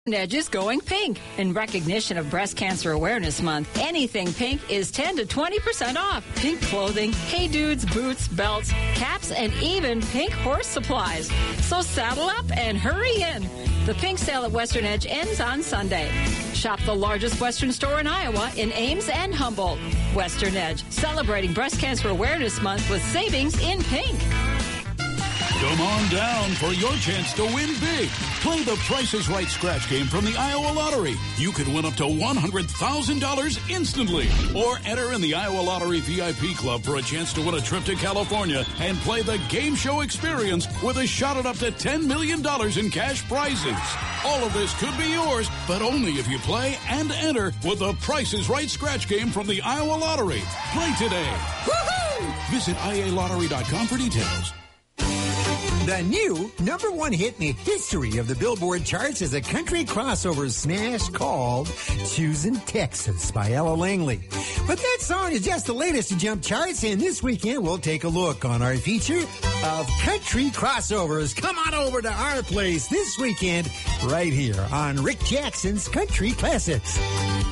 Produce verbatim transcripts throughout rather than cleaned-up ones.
Edge is going pink. In recognition of Breast Cancer Awareness Month, anything pink is ten to twenty percent off. Pink clothing, Hey Dudes, boots, belts, caps, and even pink horse supplies. So saddle up and hurry in. The pink sale at Western Edge ends on Sunday. Shop the largest Western store in Iowa in Ames and Humboldt. Western Edge, celebrating Breast Cancer Awareness Month with savings in pink. Come on down for your chance to win big. Play the Price is Right scratch game from the Iowa Lottery. You could win up to one hundred thousand dollars instantly. Or enter in the Iowa Lottery V I P Club for a chance to win a trip to California and play the game show experience with a shot at up to ten million dollars in cash prizes. All of this could be yours, but only if you play and enter with the Price is Right scratch game from the Iowa Lottery. Play today. Woohoo! Visit I A lottery dot com for details. The new number one hit in the history of the Billboard charts is a country crossover smash called Choosing Texas by Ella Langley. But that song is just the latest to jump charts, and this weekend we'll take a look on our feature of country crossovers. Come on over to our place this weekend right here on Rick Jackson's Country Classics.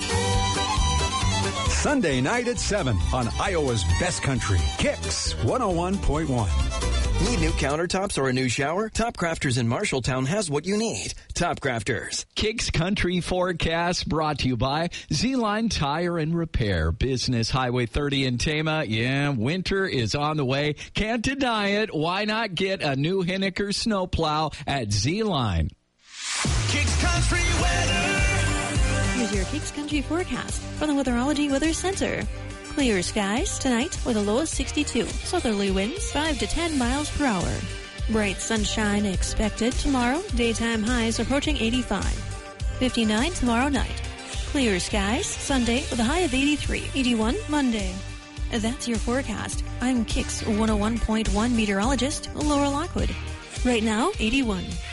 Sunday night at seven on Iowa's Best Country, Kicks one oh one point one. Need new countertops or a new shower? Top Crafters in Marshalltown has what you need. Top Crafters. Kicks Country Forecast brought to you by Z-Line Tire and Repair. Business Highway thirty in Tama. Yeah, winter is on the way. Can't deny it. Why not get a new Henniker snowplow at Z-Line? Kicks Country Weather. Here's your Kicks Country Forecast from the Weatherology Weather Center. Clear skies tonight with a low of sixty-two. Southerly winds five to ten miles per hour. Bright sunshine expected tomorrow. Daytime highs approaching eighty-five. fifty-nine tomorrow night. Clear skies Sunday with a high of eighty-three. eighty-one Monday. That's your forecast. I'm Kicks one oh one point one meteorologist Laura Lockwood. Right now, eighty-one.